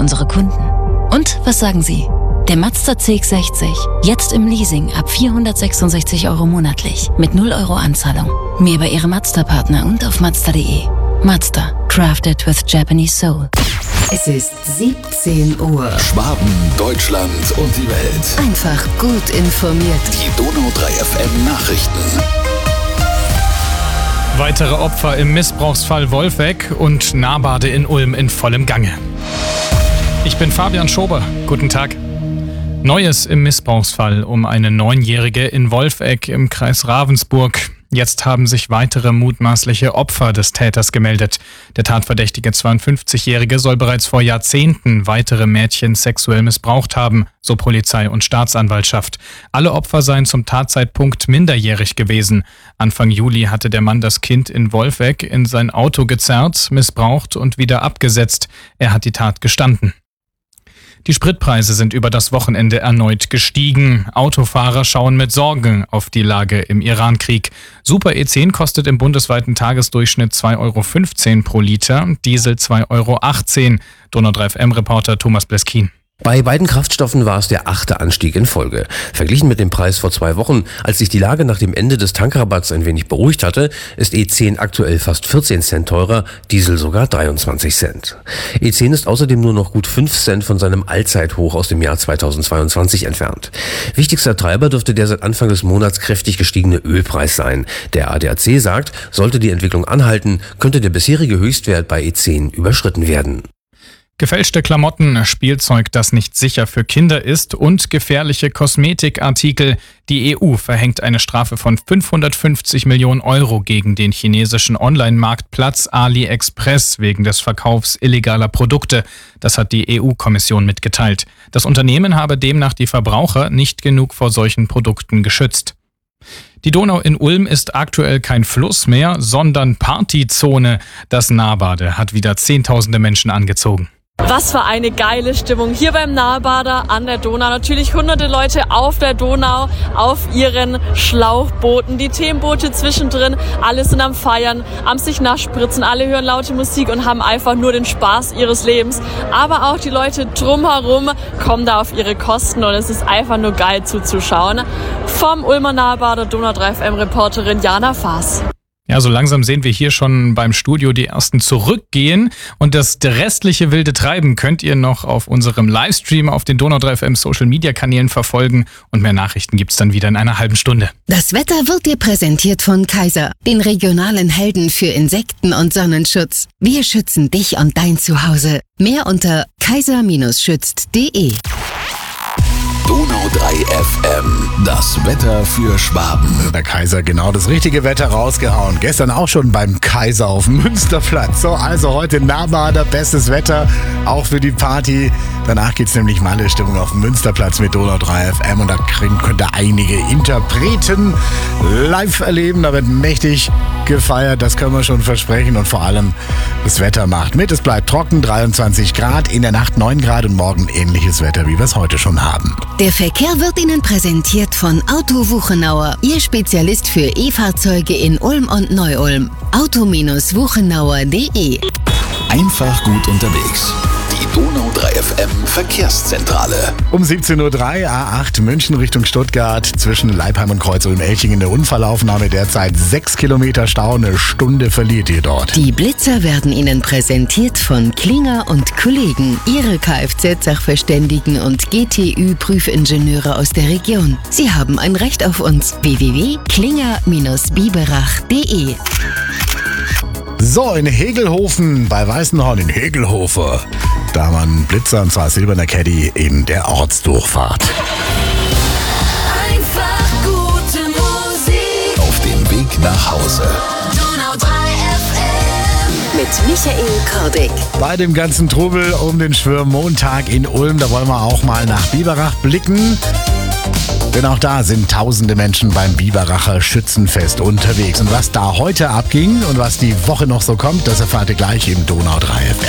unsere Kunden. Und was sagen Sie? Der Mazda CX-60, jetzt im Leasing ab 466 € monatlich, mit 0 € Anzahlung. Mehr bei Ihrem Mazda-Partner und auf Mazda.de. Mazda, crafted with Japanese soul. Es ist 17 Uhr. Schwaben, Deutschland und die Welt. Einfach gut informiert. Die Donau 3 FM Nachrichten. Weitere Opfer im Missbrauchsfall Wolfegg und Nahbade in Ulm in vollem Gange. Ich bin Fabian Schober. Guten Tag. Neues im Missbrauchsfall um eine 9-Jährige in Wolfegg im Kreis Ravensburg. Jetzt haben sich weitere mutmaßliche Opfer des Täters gemeldet. Der tatverdächtige 52-Jährige soll bereits vor Jahrzehnten weitere Mädchen sexuell missbraucht haben, so Polizei und Staatsanwaltschaft. Alle Opfer seien zum Tatzeitpunkt minderjährig gewesen. Anfang Juli hatte der Mann das Kind in Wolfegg in sein Auto gezerrt, missbraucht und wieder abgesetzt. Er hat die Tat gestanden. Die Spritpreise sind über das Wochenende erneut gestiegen. Autofahrer schauen mit Sorgen auf die Lage im Irankrieg. Super E10 kostet im bundesweiten Tagesdurchschnitt 2,15 € pro Liter, Diesel 2,18 €. Donau 3 FM-Reporter Thomas Bleskin. Bei beiden Kraftstoffen war es der 8. Anstieg in Folge. Verglichen mit dem Preis vor 2 Wochen, als sich die Lage nach dem Ende des Tankrabatts ein wenig beruhigt hatte, ist E10 aktuell fast 14 Cent teurer, Diesel sogar 23 Cent. E10 ist außerdem nur noch gut 5 Cent von seinem Allzeithoch aus dem Jahr 2022 entfernt. Wichtigster Treiber dürfte der seit Anfang des Monats kräftig gestiegene Ölpreis sein. Der ADAC sagt, sollte die Entwicklung anhalten, könnte der bisherige Höchstwert bei E10 überschritten werden. Gefälschte Klamotten, Spielzeug, das nicht sicher für Kinder ist und gefährliche Kosmetikartikel. Die EU verhängt eine Strafe von 550 Millionen € gegen den chinesischen Online-Marktplatz AliExpress wegen des Verkaufs illegaler Produkte. Das hat die EU-Kommission mitgeteilt. Das Unternehmen habe demnach die Verbraucher nicht genug vor solchen Produkten geschützt. Die Donau in Ulm ist aktuell kein Fluss mehr, sondern Partyzone. Das Nahbade hat wieder Zehntausende Menschen angezogen. Was für eine geile Stimmung hier beim Nahbader an der Donau. Natürlich hunderte Leute auf der Donau, auf ihren Schlauchbooten, die Themenboote zwischendrin. Alle sind am Feiern, am sich nachspritzen, alle hören laute Musik und haben einfach nur den Spaß ihres Lebens. Aber auch die Leute drumherum kommen da auf ihre Kosten und es ist einfach nur geil zuzuschauen. Vom Ulmer Nahbader Donau 3 FM-Reporterin Jana Faas. Ja, so langsam sehen wir hier schon beim Studio die ersten zurückgehen und das restliche wilde Treiben könnt ihr noch auf unserem Livestream auf den Donau 3 FM Social Media Kanälen verfolgen und mehr Nachrichten gibt's dann wieder in einer halben Stunde. Das Wetter wird dir präsentiert von Kaiser, den regionalen Helden für Insekten- und Sonnenschutz. Wir schützen dich und dein Zuhause. Mehr unter kaiser-schützt.de. Donau 3 FM, das Wetter für Schwaben. Der Kaiser genau das richtige Wetter rausgehauen. Gestern auch schon beim Kaiser auf dem Münsterplatz. So, also heute Nahbader, bestes Wetter, auch für die Party. Danach geht's nämlich Malle Stimmung auf dem Münsterplatz mit Donau 3 FM und da könnt ihr einige Interpreten live erleben. Da wird mächtig gefeiert, das können wir schon versprechen und vor allem das Wetter macht mit. Es bleibt trocken, 23 Grad, in der Nacht 9 Grad und morgen ähnliches Wetter, wie wir es heute schon haben. Der Verkehr wird Ihnen präsentiert von Auto Wuchenauer, Ihr Spezialist für E-Fahrzeuge in Ulm und Neu-Ulm. auto-wuchenauer.de. Einfach gut unterwegs. Die Donau 3 FM Verkehrszentrale. Um 17:03 Uhr A8 München Richtung Stuttgart zwischen Leipheim und Kreuz-Ulm-Elchingen eine Unfallaufnahme, derzeit 6 Kilometer Stau, eine Stunde verliert ihr dort. Die Blitzer werden Ihnen präsentiert von Klinger und Kollegen, Ihre Kfz-Sachverständigen und GTÜ-Prüfingenieure aus der Region. Sie haben ein Recht auf uns. www.klinger-biberach.de. So, in Hegelhofen bei Weißenhorn in Hegelhofer. Da war ein Blitzer und zwar silberner Caddy in der Ortsdurchfahrt. Einfach gute Musik. Auf dem Weg nach Hause. Donau 3 FM. Mit Michael Kordick. Bei dem ganzen Trubel um den Schwörmontag in Ulm, da wollen wir auch mal nach Biberach blicken. Denn auch da sind tausende Menschen beim Biberacher Schützenfest unterwegs. Und was da heute abging und was die Woche noch so kommt, das erfahrt ihr gleich im Donau 3 FM.